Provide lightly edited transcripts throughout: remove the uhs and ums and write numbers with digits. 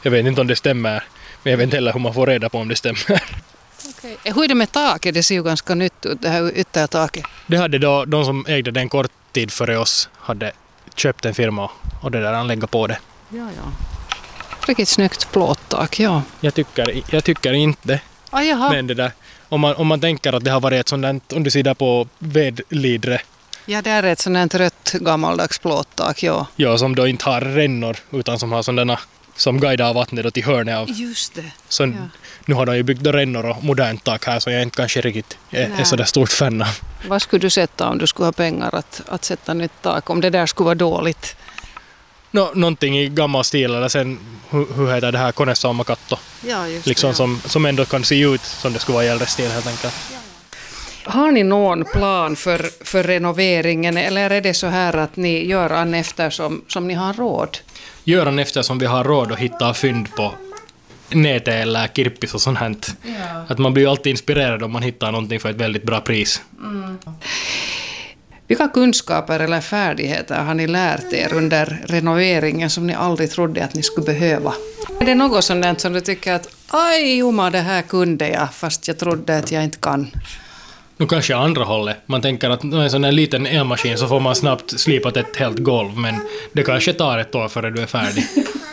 Jag vet inte om det stämmer, men jag vet inte heller hur man får reda på om det stämmer. Okej. Hur är det med taket? Det ser ju ganska nytt ut, det här yttertaket. Det hade då de som ägde den kort tid före oss hade köpt en firma och det där anlägga på det. Ja. Riktigt snyggt plåttak, ja. Jag tycker inte. Jaha. Men det där, om man tänker att det har varit ett sådant, om du ser där på vedlidre. Ja, det är ett sådant rött gammaldags plåttak, ja. Ja, som då inte har rännor utan som har sådana som guidar vattnet då till hörnet av. Just det. Så ja. Nu har de ju byggt rännor och modernt tak här så jag är inte kanske riktigt är så där stort fan av. Vad skulle du sätta om du skulle ha pengar att sätta nytt tak? Om det där skulle vara dåligt? Någonting i gammal stil eller sen hur heter det här Konesalmakatto. Ja, just liksom det. som ändå kan se ut som det skulle vara i äldre stil helt enkelt. Har ni någon plan för renoveringen eller är det så här att ni gör an efter som ni har råd? Gör an efter som vi har råd att hitta fynd på nätet eller kirppis och sånt här. Ja. Att man blir ju alltid inspirerad om man hittar någonting för ett väldigt bra pris. Mm. Vilka kunskaper eller färdigheter har ni lärt er under renoveringen som ni aldrig trodde att ni skulle behöva? Är det något sådant som du tycker att aj Joma, det här kunde jag fast jag trodde att jag inte kan? Nu kanske andra hållet. Man tänker att en sån här liten elmaskin så får man snabbt slipa ett helt golv men det kanske tar ett år före du är färdig.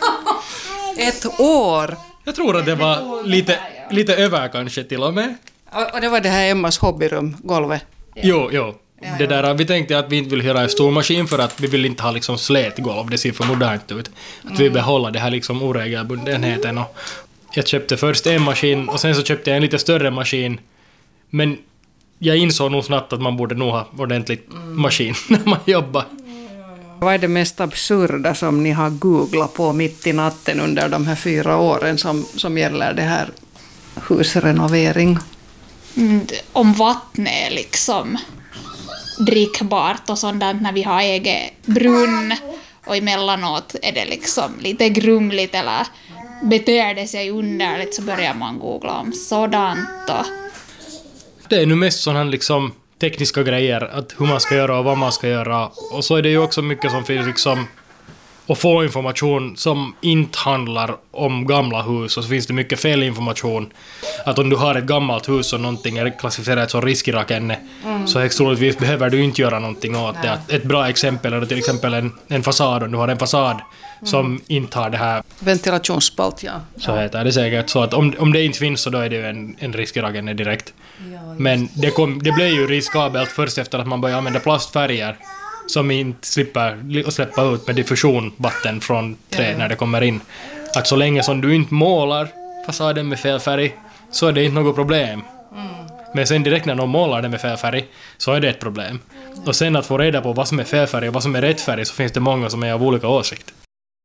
Ett år? Jag tror att det var lite över kanske till och med. Och det var det här Emmas hobbyrum, golvet? Jo. Det där, vi tänkte att vi inte vill hyra en stor maskin för att vi vill inte ha liksom slätgolv, det ser för modernt ut. Att vi behåller det här liksom oregelbundenheten. Och jag köpte först en maskin och sen så köpte jag en lite större maskin. Men jag insåg nog snabbt att man borde nog ha ordentligt maskin när man jobbar. Vad är det mest absurda som ni har googlat på mitt i natten under de här 4 åren som gäller det här husrenovering? Om vattnet är liksom drickbart och sånt där när vi har egen brunn och emellanåt är det liksom lite grumligt eller beter det sig underligt så börjar man googla om sådant. Det är nu mest sådana liksom tekniska grejer, att hur man ska göra och vad man ska göra. Och så är det ju också mycket som finns liksom att få information som inte handlar om gamla hus. Och så finns det mycket felinformation. Att om du har ett gammalt hus och någonting är klassificerat som riskirakenne så högst troligtvis behöver du inte göra någonting åt det. Ett bra exempel är till exempel en fasad. Om du har en fasad som inte har det här ventilationsspalt, så heter det säkert. Så att om det inte finns så då är det ju en riskirakenne direkt. Men det blev ju riskabelt först efter att man började använda plastfärger som inte slipper släppa ut med diffusion vatten från trä när det kommer in. Att så länge som du inte målar fasaden med fel färg så är det inte något problem. Men sen direkt när de målar den med fel färg så är det ett problem. Och sen att få reda på vad som är fel färg och vad som är rätt färg så finns det många som är av olika åsikter.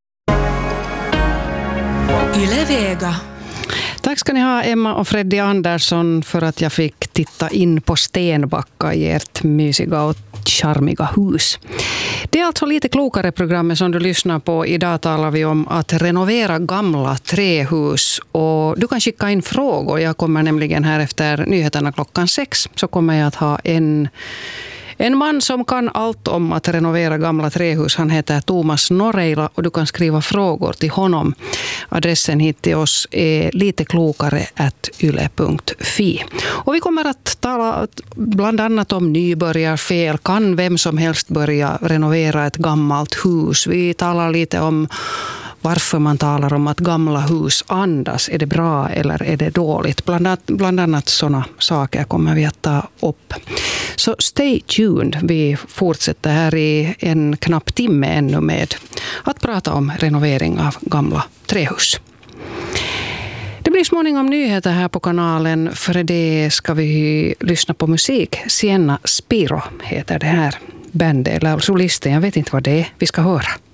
Yle Vega. Tack ska ni ha Emma och Freddy Andersson för att jag fick titta in på Stenbacka i ert mysiga och charmiga hus. Det är alltså lite klokare programmet som du lyssnar på. Idag talar vi om att renovera gamla trähus och du kan skicka in frågor. Jag kommer nämligen här efter nyheterna 6 så kommer jag att ha en man som kan allt om att renovera gamla trähus. Han heter Thomas Noreila och du kan skriva frågor till honom. Adressen hit till oss är liteklokare@yle.fi. Och vi kommer att tala bland annat om nybörjarfel. Kan vem som helst börja renovera ett gammalt hus? Vi talar lite om varför man talar om att gamla hus andas. Är det bra eller är det dåligt? Bland annat sådana saker kommer vi att ta upp. Så stay tuned. Vi fortsätter här i en knapp timme ännu med att prata om renovering av gamla trähus. Det blir småningom nyheter här på kanalen. För det ska vi lyssna på musik. Sienna Spiro heter det här bandet eller solisten. Jag vet inte vad det är. Vi ska höra.